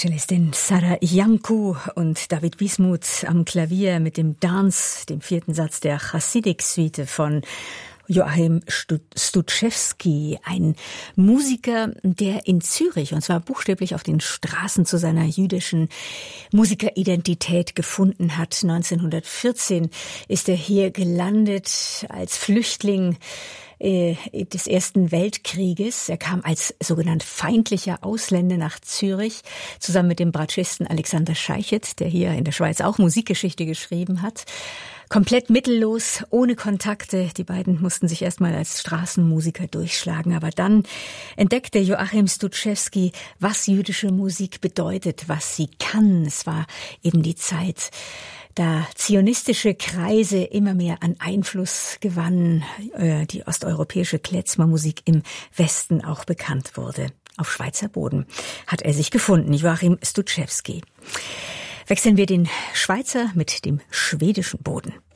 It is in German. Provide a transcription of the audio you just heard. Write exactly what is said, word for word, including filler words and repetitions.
Cellistin Sara Iancu und David Wismuth am Klavier mit dem Dance, dem vierten Satz der Chassidik-Suite von Joachim Stuczewski, ein Musiker, der in Zürich, und zwar buchstäblich auf den Straßen, zu seiner jüdischen Musikeridentität gefunden hat. neunzehnhundertvierzehn ist er hier gelandet als Flüchtling des Ersten Weltkrieges. Er kam als sogenannt feindlicher Ausländer nach Zürich, zusammen mit dem Bratschisten Alexander Scheichet, der hier in der Schweiz auch Musikgeschichte geschrieben hat. Komplett mittellos, ohne Kontakte. Die beiden mussten sich erstmal als Straßenmusiker durchschlagen. Aber dann entdeckte Joachim Stuczewski, was jüdische Musik bedeutet, was sie kann. Es war eben die Zeit, da zionistische Kreise immer mehr an Einfluss gewannen, äh, die osteuropäische Klezmermusik im Westen auch bekannt wurde. Auf Schweizer Boden hat er sich gefunden, Joachim Stuczewski. Wechseln wir den Schweizer mit dem schwedischen Boden.